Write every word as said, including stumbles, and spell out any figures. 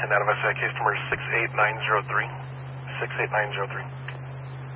ten out of us, uh, case number six eight nine zero three. six eight nine zero three.